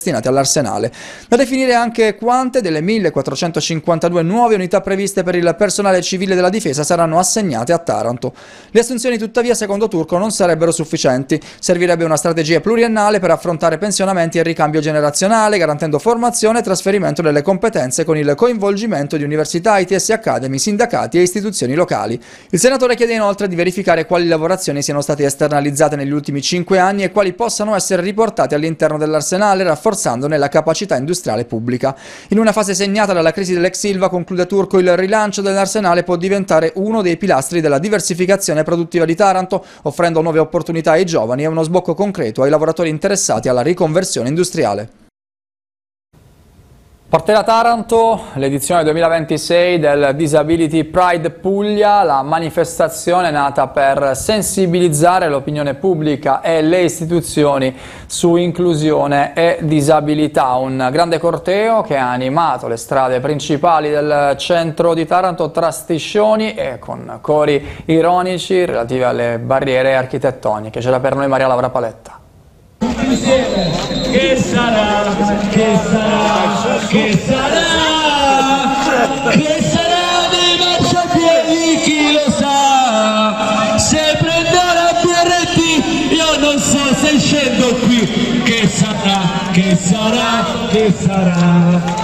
destinati all'Arsenale. Da definire anche quante delle 1452 nuove unità previste per il personale civile della difesa saranno assegnate a Taranto. Le assunzioni tuttavia secondo Turco non sarebbero sufficienti, servirebbe una strategia pluriennale per affrontare pensionamenti e ricambio generazionale, garantendo formazione e trasferimento delle competenze con il coinvolgimento di università, ITS Academy, sindacati e istituzioni locali. Il senatore chiede inoltre di verificare quali lavorazioni siano state esternalizzate negli ultimi 5 anni e quali possano essere riportate all'interno dell'Arsenale, rafforzandone la capacità industriale pubblica. In una fase segnata dalla crisi dell'ex Ilva, conclude Turco, il rilancio dell'Arsenale può diventare uno dei pilastri della diversificazione produttiva di Taranto, offrendo nuove opportunità ai giovani e uno sbocco concreto ai lavoratori interessati alla riconversione industriale. Parterà Taranto l'edizione 2026 del Disability Pride Puglia, la manifestazione nata per sensibilizzare l'opinione pubblica e le istituzioni su inclusione e disabilità. Un grande corteo che ha animato le strade principali del centro di Taranto tra striscioni e con cori ironici relativi alle barriere architettoniche. C'era per noi Maria Laura Paletta. Che sarà, che sarà, che sarà, che sarà dei marciapiedi, chi lo sa, se prenderò la BRT io non so se scendo qui, che sarà, che sarà, che sarà.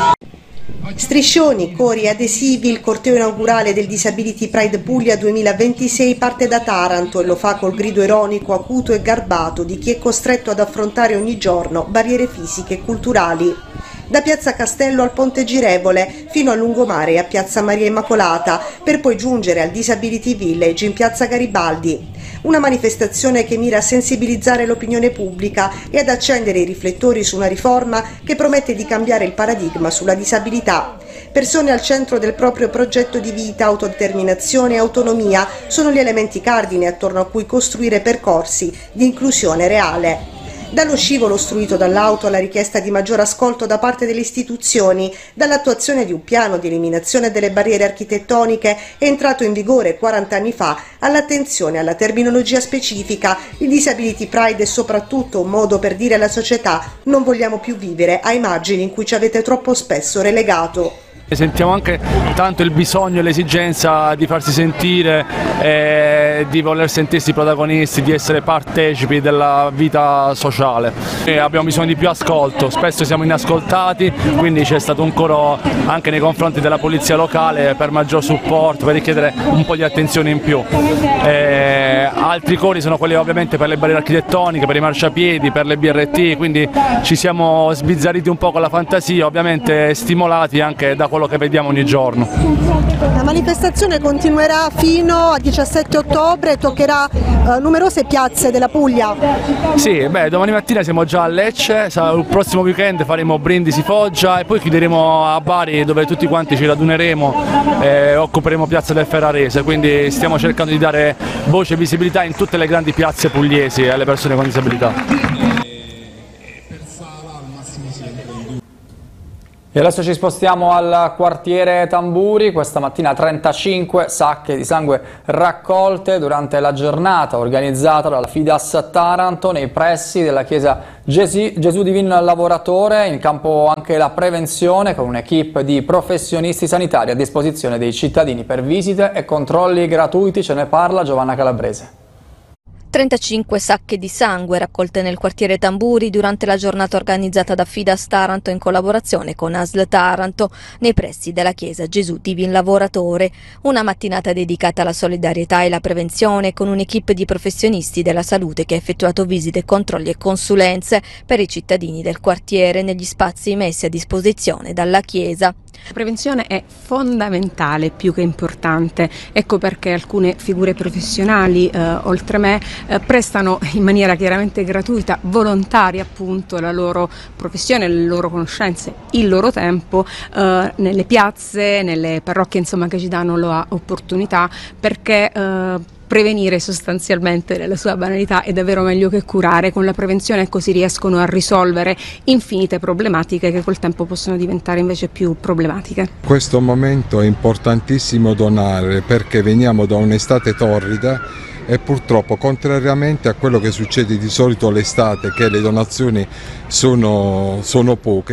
Striscioni, cori e adesivi, il corteo inaugurale del Disability Pride Puglia 2026 parte da Taranto e lo fa col grido ironico, acuto e garbato di chi è costretto ad affrontare ogni giorno barriere fisiche e culturali. Da Piazza Castello al Ponte Girevole, fino a Lungomare e a Piazza Maria Immacolata, per poi giungere al Disability Village in Piazza Garibaldi. Una manifestazione che mira a sensibilizzare l'opinione pubblica e ad accendere i riflettori su una riforma che promette di cambiare il paradigma sulla disabilità. Persone al centro del proprio progetto di vita, autodeterminazione e autonomia sono gli elementi cardine attorno a cui costruire percorsi di inclusione reale. Dallo scivolo ostruito dall'auto alla richiesta di maggior ascolto da parte delle istituzioni, dall'attuazione di un piano di eliminazione delle barriere architettoniche entrato in vigore 40 anni fa, all'attenzione alla terminologia specifica, il Disability Pride è soprattutto un modo per dire alla società: non vogliamo più vivere a immagini in cui ci avete troppo spesso relegato. Sentiamo anche tanto il bisogno e l'esigenza di farsi sentire, di voler sentirsi protagonisti, di essere partecipi della vita sociale. Abbiamo bisogno di più ascolto, spesso siamo inascoltati, quindi c'è stato un coro anche nei confronti della polizia locale per maggior supporto, per richiedere un po' di attenzione in più. Altri cori sono quelli ovviamente per le barriere architettoniche, per i marciapiedi, per le BRT, quindi ci siamo sbizzarriti un po' con la fantasia, ovviamente stimolati anche da quello che vediamo ogni giorno. La manifestazione continuerà fino a 17 ottobre e toccherà numerose piazze della Puglia. Sì, domani mattina siamo già a Lecce, il prossimo weekend faremo Brindisi Foggia e poi chiuderemo a Bari, dove tutti quanti ci raduneremo e occuperemo Piazza del Ferrarese, quindi stiamo cercando di dare voce e visibilità in tutte le grandi piazze pugliesi alle persone con disabilità. E adesso ci spostiamo al quartiere Tamburi. Questa mattina 35 sacche di sangue raccolte durante la giornata organizzata dalla Fidas Taranto nei pressi della chiesa Gesù Divino Lavoratore. In campo anche la prevenzione con un'equipe di professionisti sanitari a disposizione dei cittadini per visite e controlli gratuiti. Ce ne parla Giovanna Calabrese. 35 sacche di sangue raccolte nel quartiere Tamburi durante la giornata organizzata da Fidas Taranto in collaborazione con ASL Taranto nei pressi della chiesa Gesù Divin Lavoratore. Una mattinata dedicata alla solidarietà e alla prevenzione con un'equipe di professionisti della salute che ha effettuato visite, controlli e consulenze per i cittadini del quartiere negli spazi messi a disposizione dalla chiesa. La prevenzione è fondamentale, più che importante, ecco perché alcune figure professionali, oltre me, prestano in maniera chiaramente gratuita, volontaria appunto, la loro professione, le loro conoscenze, il loro tempo nelle piazze, nelle parrocchie, insomma, che ci danno l'opportunità, perché prevenire sostanzialmente nella sua banalità è davvero meglio che curare. Con la prevenzione così riescono a risolvere infinite problematiche che col tempo possono diventare invece più problematiche. Questo momento è importantissimo donare perché veniamo da un'estate torrida e purtroppo, contrariamente a quello che succede di solito l'estate, che le donazioni sono poche,